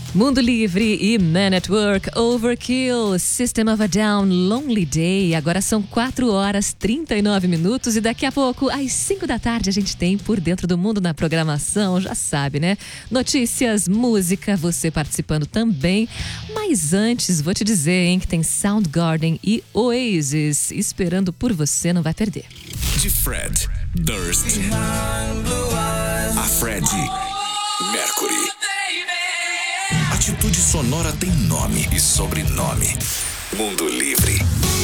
Mundo Livre e Man at Work, Overkill, System of a Down, Lonely Day. Agora são 4h39 e daqui a pouco, às 5 da tarde, a gente tem Por Dentro do Mundo na programação, já sabe, né? Notícias, música, você participando também. Mas antes, vou te dizer, hein, que tem Soundgarden e Oasis esperando por você, não vai perder. De Fred Durst a Fred Mercury. Atitude Sonora tem nome e sobrenome. Mundo Livre.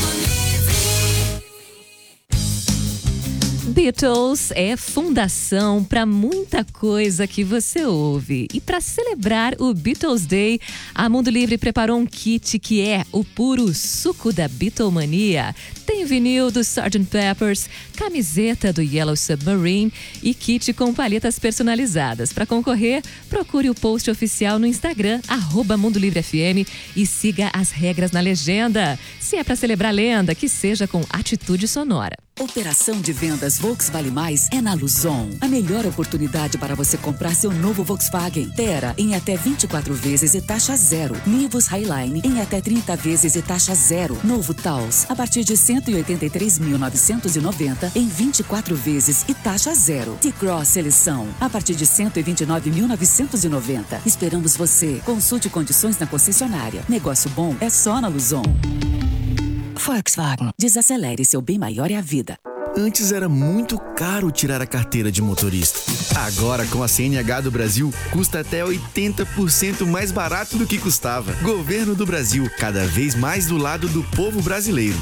Beatles é fundação para muita coisa que você ouve. E para celebrar o Beatles Day, a Mundo Livre preparou um kit que é o puro suco da Beatlemania. Tem vinil do Sgt. Peppers, camiseta do Yellow Submarine e kit com palhetas personalizadas. Para concorrer, procure o post oficial no Instagram, @MundoLivreFM, e siga as regras na legenda. Se é para celebrar a lenda, que seja com atitude sonora. Operação de vendas Volks Vale Mais é na Luzon. A melhor oportunidade para você comprar seu novo Volkswagen Tera em até 24 vezes e taxa zero. Nivus Highline em até 30 vezes e taxa zero. Novo Taos a partir de 183.990 em 24 vezes e taxa zero. T-Cross Seleção a partir de 129.990. Esperamos você. Consulte condições na concessionária. Negócio bom é só na Luzon. Volkswagen. Desacelere, seu bem maior é a vida. Antes era muito caro tirar a carteira de motorista. Agora, com a CNH do Brasil, custa até 80% mais barato do que custava. Governo do Brasil, cada vez mais do lado do povo brasileiro.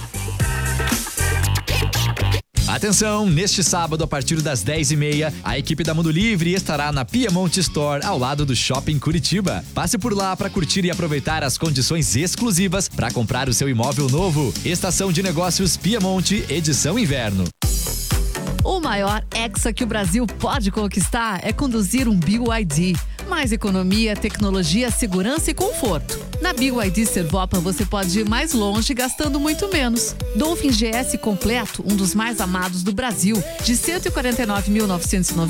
Atenção, neste sábado, a partir das 10h30, a equipe da Mundo Livre estará na Piedmont Store, ao lado do Shopping Curitiba. Passe por lá para curtir e aproveitar as condições exclusivas para comprar o seu imóvel novo. Estação de Negócios Piedmont, edição inverno. O maior hexa que o Brasil pode conquistar é conduzir um BYD. Mais economia, tecnologia, segurança e conforto. Na BYD Servopa você pode ir mais longe gastando muito menos. Dolphin GS completo, um dos mais amados do Brasil, de R$ 149.990